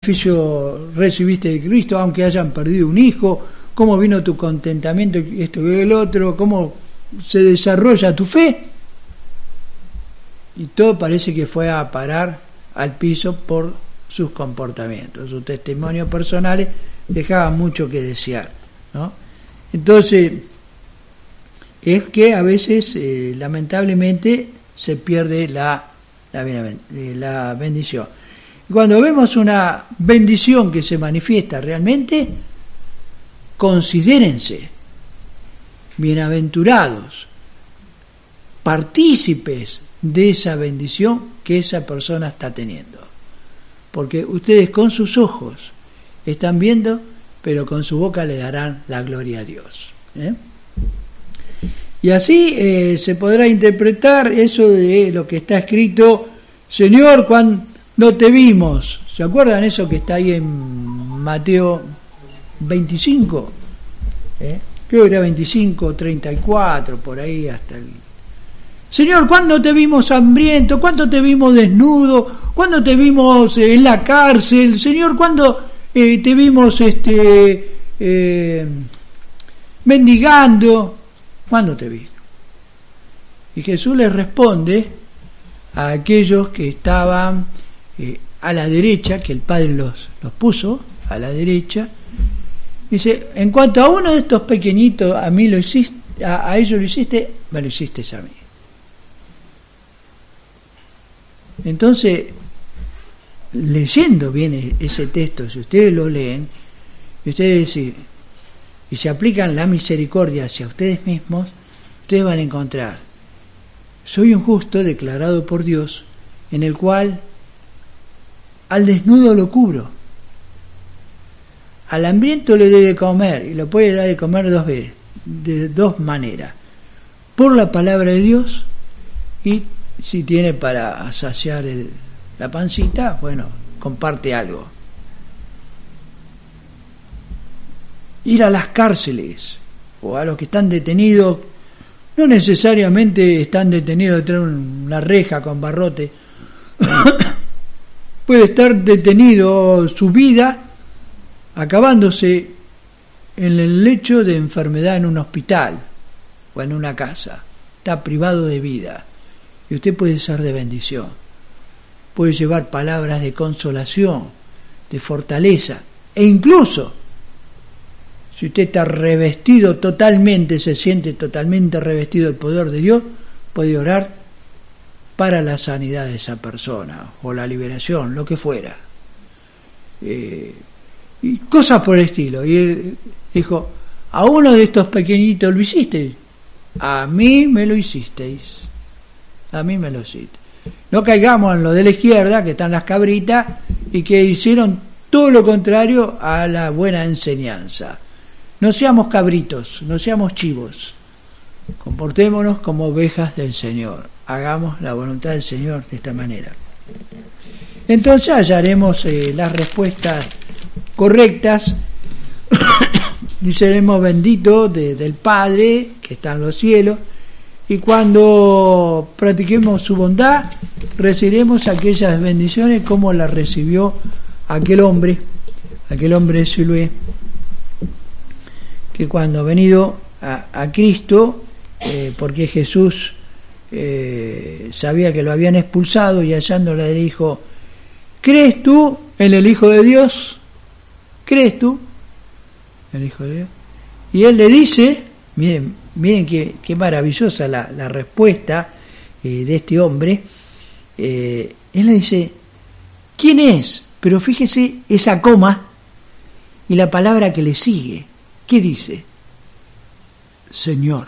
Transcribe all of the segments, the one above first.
beneficio recibiste de Cristo, aunque hayan perdido un hijo, cómo vino tu contentamiento, esto y el otro, cómo se desarrolla tu fe, y todo parece que fue a parar al piso por sus comportamientos. Sus testimonios personales dejaban mucho que desear, ¿no? Entonces es que a veces lamentablemente se pierde la bendición. Cuando vemos una bendición que se manifiesta realmente, considérense bienaventurados, partícipes de esa bendición que esa persona está teniendo. Porque ustedes con sus ojos están viendo, pero con su boca le darán la gloria a Dios. Y así se podrá interpretar eso de lo que está escrito: Señor, cuando te vimos. ¿Se acuerdan eso que está ahí en Mateo 25? Creo que era 25, 34, por ahí hasta el... Señor, ¿cuándo te vimos hambriento? ¿Cuándo te vimos desnudo? ¿Cuándo te vimos en la cárcel? Señor, ¿cuándo te vimos mendigando? ¿Cuándo te vi? Y Jesús les responde a aquellos que estaban a la derecha, que el Padre los puso a la derecha. Dice: en cuanto a uno de estos pequeñitos, a mí lo hiciste, a ellos lo hiciste, me lo hiciste a mí. Entonces, leyendo bien ese texto, si ustedes lo leen, y se aplican la misericordia hacia ustedes mismos, ustedes van a encontrar: soy un justo declarado por Dios, en el cual al desnudo lo cubro, al hambriento le doy de comer, y lo puede dar de comer dos veces, de dos maneras: por la palabra de Dios, y si tiene para saciar la pancita, bueno, comparte algo. Ir a las cárceles o a los que están detenidos, no necesariamente están detenidos detrás de una reja con barrote. Puede estar detenido su vida acabándose en el lecho de enfermedad en un hospital o en una casa. Está privado de vida, y usted puede ser de bendición, puede llevar palabras de consolación, de fortaleza, e incluso si usted está revestido totalmente, se siente totalmente revestido del poder de Dios, puede orar para la sanidad de esa persona, o la liberación, lo que fuera. Y cosas por el estilo. Y él dijo: a uno de estos pequeñitos lo hicisteis, a mí me lo hicisteis. A mí me lo hiciste. No caigamos en lo de la izquierda, que están las cabritas, y que hicieron todo lo contrario a la buena enseñanza. No seamos cabritos, no seamos chivos. Comportémonos como ovejas del Señor. Hagamos la voluntad del Señor de esta manera. Entonces hallaremos las respuestas correctas y seremos benditos del Padre que está en los cielos. Y cuando practiquemos su bondad, recibiremos aquellas bendiciones como las recibió aquel hombre de Siloé, que cuando ha venido a Cristo, porque Jesús sabía que lo habían expulsado, y hallándole le dijo: ¿crees tú en el Hijo de Dios? ¿Crees tú en el Hijo de Dios? Y él le dice, miren qué maravillosa la respuesta de este hombre. Él le dice: ¿quién es? Pero fíjese esa coma y la palabra que le sigue. ¿Qué dice? Señor.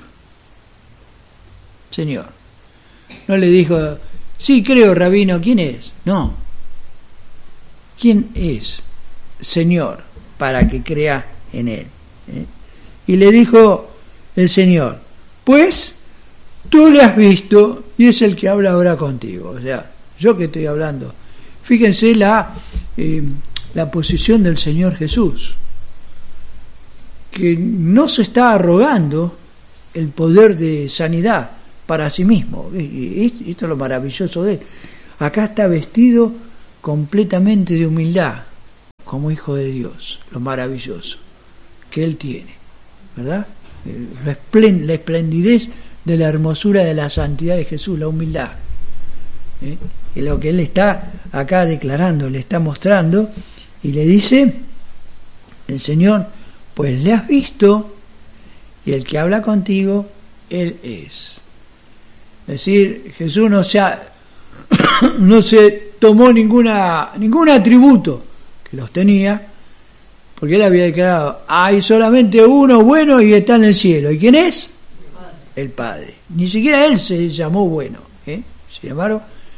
Señor. No le dijo: sí, creo, rabino, ¿quién es? No. ¿Quién es? Señor, para que crea en él. Y le dijo el Señor: pues tú le has visto y es el que habla ahora contigo. O sea, yo que estoy hablando. Fíjense la posición del Señor Jesús, que no se está arrogando el poder de sanidad para sí mismo. Y esto es lo maravilloso de él. Acá está vestido completamente de humildad, como hijo de Dios, lo maravilloso que Él tiene, ¿verdad? La esplendidez de la hermosura de la santidad de Jesús, la humildad. Y lo que Él está acá declarando, le está mostrando, y le dice el Señor, pues le has visto, y el que habla contigo, Él es. Es decir, Jesús no se tomó ningún atributo, que los tenía, porque Él había declarado, hay solamente uno bueno y está en el cielo. ¿Y quién es? El Padre. Ni siquiera Él se llamó bueno. Sin embargo,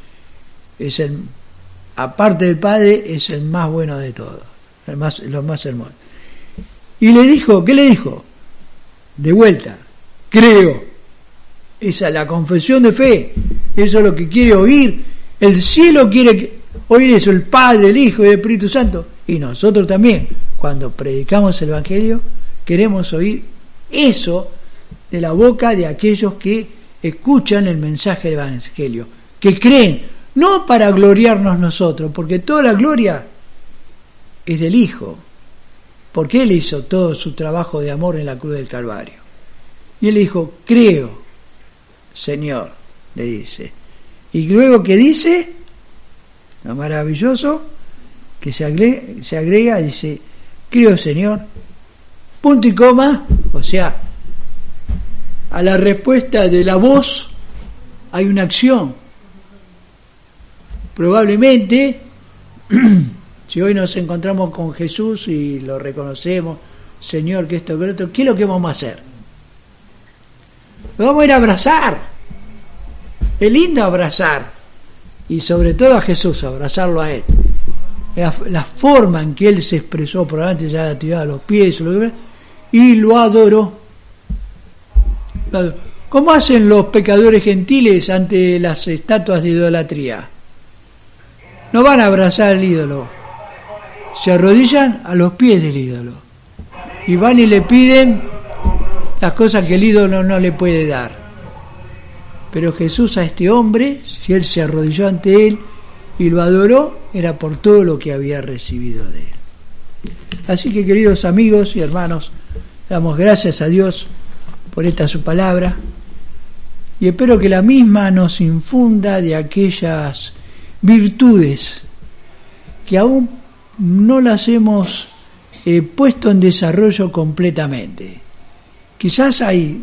aparte del Padre, es el más bueno de todos, los más hermosos. Y le dijo, ¿qué le dijo? De vuelta, creo. Esa es la confesión de fe. Eso es lo que quiere oír. El cielo quiere oír eso, el Padre, el Hijo y el Espíritu Santo. Y nosotros también, cuando predicamos el Evangelio, queremos oír eso de la boca de aquellos que escuchan el mensaje del Evangelio, que creen, no para gloriarnos nosotros, porque toda la gloria es del Hijo, porque Él hizo todo su trabajo de amor en la cruz del Calvario. Y Él dijo, creo, Señor, le dice. Y luego que dice, lo maravilloso, que se agrega, dice, creo, Señor, punto y coma, o sea, a la respuesta de la voz hay una acción. Probablemente, si hoy nos encontramos con Jesús y lo reconocemos, Señor, que esto, que otro, ¿qué es lo que vamos a hacer? Lo vamos a ir a abrazar. Es lindo abrazar, y sobre todo a Jesús, abrazarlo a Él. La forma en que Él se expresó, probablemente ya ha tirado los pies, y lo adoró. ¿Cómo hacen los pecadores gentiles ante las estatuas de idolatría? No van a abrazar al ídolo, se arrodillan a los pies del ídolo y van y le piden las cosas que el ídolo no le puede dar. Pero Jesús a este hombre, si él se arrodilló ante él y lo adoró, era por todo lo que había recibido de él. Así que, queridos amigos y hermanos, damos gracias a Dios por esta su palabra, y espero que la misma nos infunda de aquellas virtudes que aún no las hemos puesto en desarrollo completamente. Quizás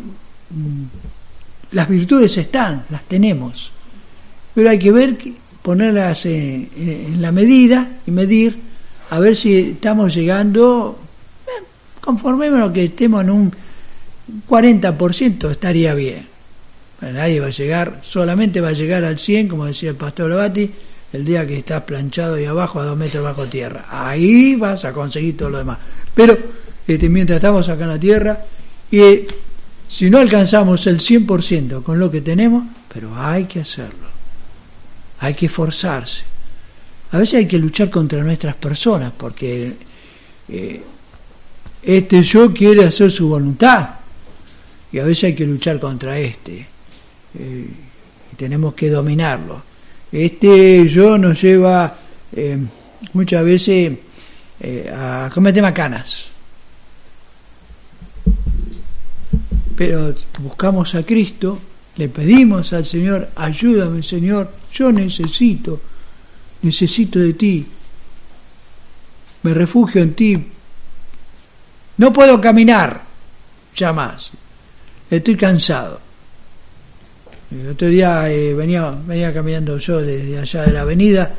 las virtudes están, las tenemos, pero hay que ver, ponerlas en la medida y medir, a ver si estamos llegando, conforme a lo que estemos en un 40%, estaría bien. Bueno, nadie va a llegar, solamente va a llegar al 100, como decía el pastor Lobati, el día que estás planchado ahí abajo a 2 metros bajo tierra. Ahí vas a conseguir todo lo demás. Pero mientras estamos acá en la tierra, y si no alcanzamos el 100% con lo que tenemos, pero hay que hacerlo. Hay que esforzarse. A veces hay que luchar contra nuestras personas, porque yo quiere hacer su voluntad, y a veces hay que luchar contra y tenemos que dominarlo. Yo nos lleva muchas veces a cometer macanas, pero buscamos a Cristo, le pedimos al Señor, ayúdame, Señor, yo necesito de ti, me refugio en ti, no puedo caminar ya más, estoy cansado. El otro día venía caminando yo desde allá de la avenida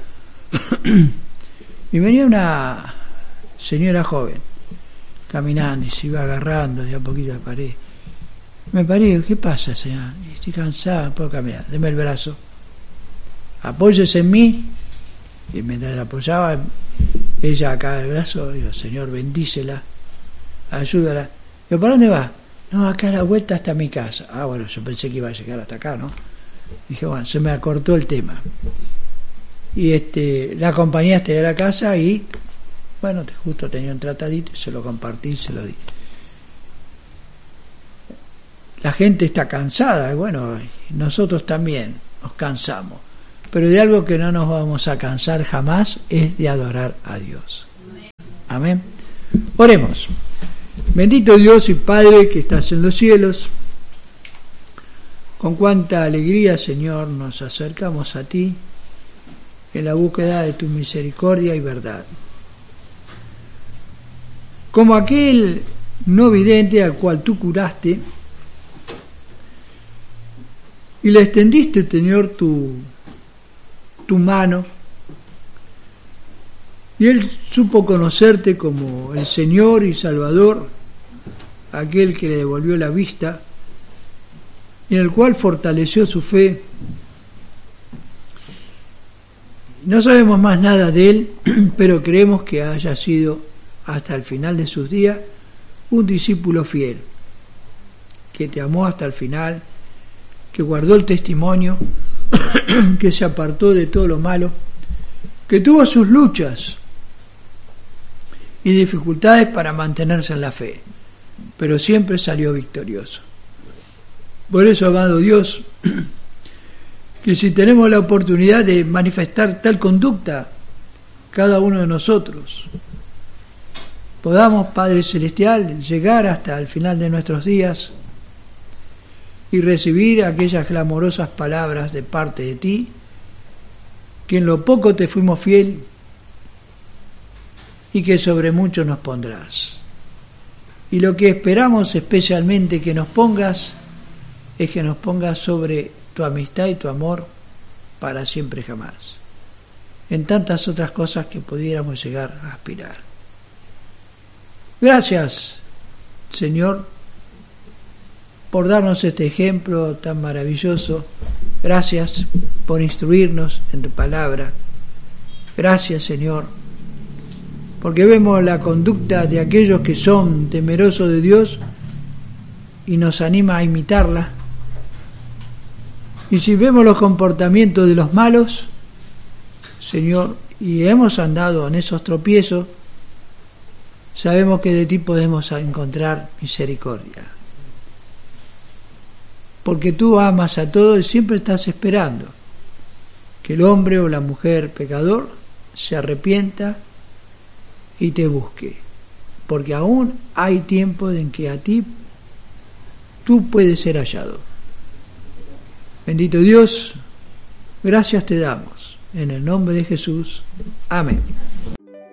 y venía una señora joven caminando y se iba agarrando de a poquito a la pared. Me paré, ¿qué pasa, señora? Estoy cansada, no puedo caminar, deme el brazo, apóyese en mí. Y mientras la apoyaba ella acá el brazo, digo, Señor, bendícela, ayúdala. Digo, ¿para dónde va? No, acá a la vuelta hasta mi casa. Ah, bueno, yo pensé que iba a llegar hasta acá, ¿no? Dije, bueno, se me acortó el tema. Y la acompañé hasta la casa y, bueno, justo tenía un tratadito y se lo compartí, se lo di. La gente está cansada, y bueno, nosotros también nos cansamos. Pero de algo que no nos vamos a cansar jamás es de adorar a Dios. Amén. Oremos. Bendito Dios y Padre que estás en los cielos, con cuánta alegría, Señor, nos acercamos a ti en la búsqueda de tu misericordia y verdad. Como aquel no vidente al cual tú curaste y le extendiste, Señor, tu mano, y él supo conocerte como el Señor y Salvador, aquel que le devolvió la vista y en el cual fortaleció su fe. No sabemos más nada de él, pero creemos que haya sido hasta el final de sus días un discípulo fiel, que te amó hasta el final, que guardó el testimonio, que se apartó de todo lo malo, que tuvo sus luchas y dificultades para mantenerse en la fe, pero siempre salió victorioso. Por eso, amado Dios, que si tenemos la oportunidad de manifestar tal conducta, cada uno de nosotros, podamos, Padre Celestial, llegar hasta el final de nuestros días y recibir aquellas clamorosas palabras de parte de ti, que en lo poco te fuimos fiel y que sobre mucho nos pondrás. Y lo que esperamos especialmente que nos pongas es que nos pongas sobre tu amistad y tu amor para siempre jamás, en tantas otras cosas que pudiéramos llegar a aspirar. Gracias, Señor, por darnos este ejemplo tan maravilloso. Gracias por instruirnos en tu palabra. Gracias, Señor, porque vemos la conducta de aquellos que son temerosos de Dios y nos anima a imitarla. Y si vemos los comportamientos de los malos, Señor, y hemos andado en esos tropiezos, sabemos que de ti podemos encontrar misericordia. Porque tú amas a todos y siempre estás esperando que el hombre o la mujer pecador se arrepienta y te busque, porque aún hay tiempo en que a ti tú puedes ser hallado. Bendito Dios, gracias te damos, en el nombre de Jesús. Amén.